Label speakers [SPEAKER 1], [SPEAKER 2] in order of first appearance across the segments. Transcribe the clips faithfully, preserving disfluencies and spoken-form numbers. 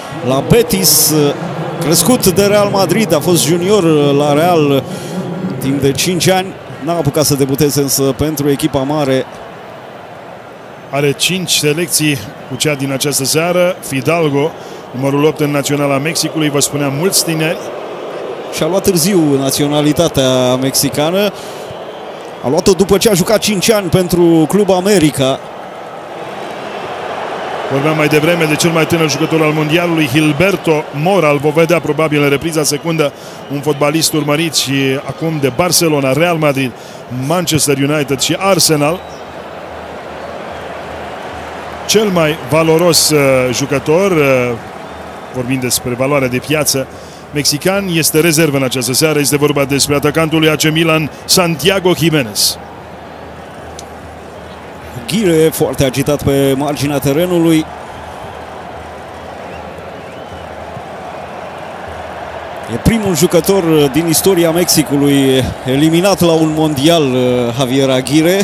[SPEAKER 1] la Betis, crescut de Real Madrid, a fost junior la Real timp de cinci ani, n-a apucat să debuteze însă pentru echipa mare.
[SPEAKER 2] Are cinci selecții cu cea din această seară. Fidalgo, numărul opt în Naționala Mexicului, vă spuneam, mulți tineri.
[SPEAKER 1] Și a luat târziu naționalitatea mexicană. A luat-o după ce a jucat cinci ani pentru Club America.
[SPEAKER 2] Vorbeam mai devreme de cel mai tânăr jucător al mondialului, Gilberto Mora. Îl vom vedea probabil în repriza secundă, un fotbalist urmărit și acum de Barcelona, Real Madrid, Manchester United și Arsenal. Cel mai valoros uh, jucător, uh, vorbind despre valoarea de piață, mexican, este rezervă în această seară. Este vorba despre atacantul lui A C Milan, Santiago Giménez.
[SPEAKER 1] Ghire foarte agitat pe marginea terenului. E primul jucător din istoria Mexicului eliminat la un mondial, Javier Aguirre.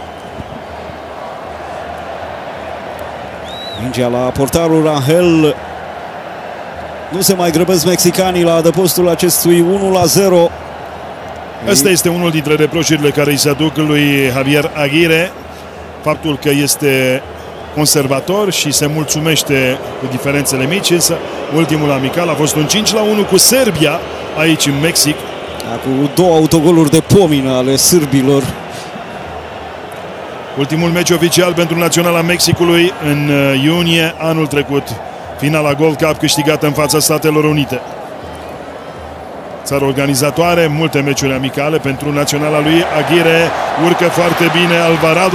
[SPEAKER 1] Mingea la portarul Rangel. Nu se mai grăbesc mexicanii la adăpostul acestui unu la zero.
[SPEAKER 2] Ăsta este unul dintre reproșurile care îi se aduc lui Javier Aguirre. Faptul că este conservator și se mulțumește cu diferențele mici, însă ultimul amical a fost un cinci la unu cu Serbia aici în Mexic.
[SPEAKER 1] Cu două autogoluri de pomină ale sârbilor.
[SPEAKER 2] Ultimul meci oficial pentru Naționala Mexicului în iunie anul trecut. Finala Gold Cup câștigată în fața Statelor Unite. Țară organizatoare, multe meciuri amicale pentru naționala lui. Aguirre urcă foarte bine, Alvarado.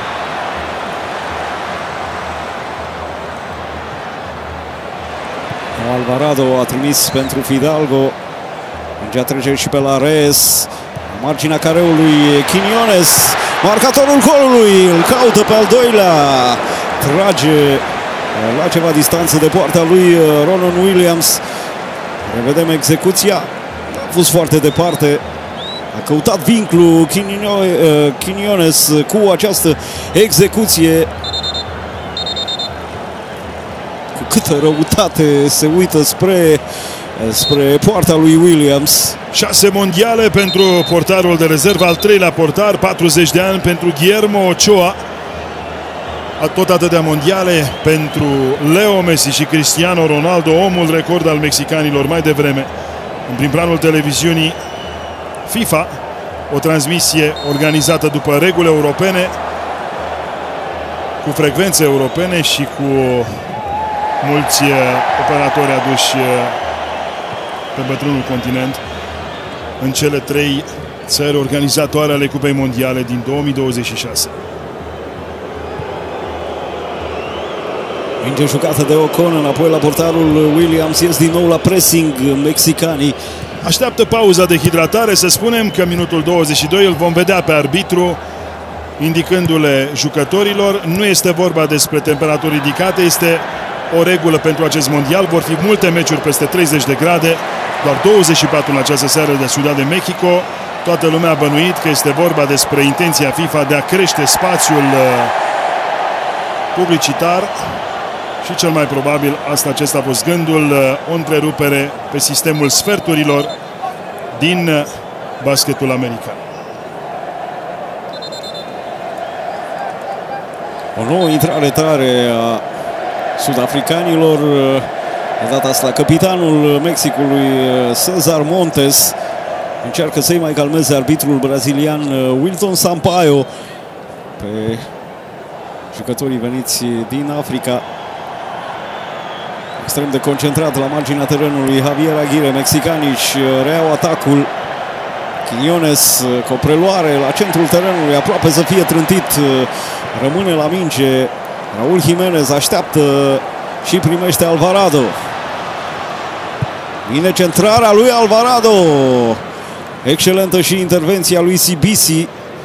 [SPEAKER 1] Alvarado a trimis pentru Fidalgo. Mingea trece și pe la Reyes. Marginea careului Quiñones. Marcatorul golului. Îl caută pe al doilea. Trage la ceva distanță de poarta lui Ronan Williams. Revedem execuția. A fost foarte departe. A căutat vincul Quiñones cu această execuție. Cu câtă răutate se uită spre, spre poarta lui Williams.
[SPEAKER 2] Șase mondiale pentru portarul de rezervă, al treilea portar, patruzeci de ani pentru Guillermo Ochoa. Tot atâtea mondiale pentru Leo Messi și Cristiano Ronaldo, omul record al mexicanilor mai devreme. În prim planul televiziunii FIFA, o transmisie organizată după reguli europene, cu frecvențe europene și cu mulți operatori aduși pe bătrânul continent în cele trei țări organizatoare ale Cupei Mondiale din două mii douăzeci și șase.
[SPEAKER 1] Minge jucată de Ocon, înapoi la portarul Williams, ies din nou la pressing mexicanii.
[SPEAKER 2] Așteaptă pauza de hidratare, să spunem că minutul douăzeci și doi îl vom vedea pe arbitru indicându-le jucătorilor. Nu este vorba despre temperaturi ridicate, este o regulă pentru acest mondial. Vor fi multe meciuri peste treizeci de grade, doar douăzeci și patru în această seară de Ciudad de Mexico. Toată lumea a bănuit că este vorba despre intenția FIFA de a crește spațiul publicitar. Și cel mai probabil asta acesta a fost gândul, o întrerupere pe sistemul sferturilor din basketul american.
[SPEAKER 1] O nouă intrare tare a sud-africanilor, de data asta capitanul Mexicului Cesar Montes încearcă să-i mai calmeze arbitrul brazilian Wilton Sampaio pe jucătorii veniți din Africa. Extrem de concentrat la marginea terenului Javier Aguirre. Mexicanii își reiau atacul. Quiñones cu o preluare la centrul terenului, aproape să fie trântit, rămâne la minge. Raúl Jiménez așteaptă și primește Alvarado. Vine centrarea lui Alvarado. Excelentă și intervenția lui Sibisi.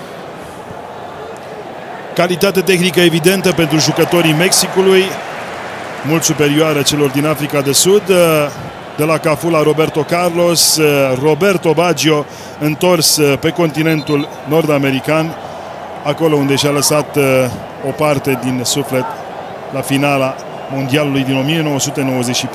[SPEAKER 2] Calitate tehnică evidentă pentru jucătorii Mexicului, mult superioară celor din Africa de Sud. De la Cafula Roberto Carlos, Roberto Baggio întors pe continentul nord-american, acolo unde și-a lăsat o parte din suflet la finala mondialului din o mie nouă sute nouăzeci și patru.